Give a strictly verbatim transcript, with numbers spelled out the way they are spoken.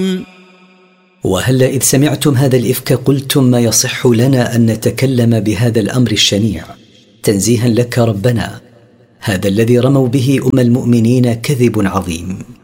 وهلا إذ سمعتم هذا الإفك قلتم ما يصح لنا أن نتكلم بهذا الأمر الشنيع تنزيها لك ربنا، هذا الذي رموا به أم المؤمنين كذب عظيم.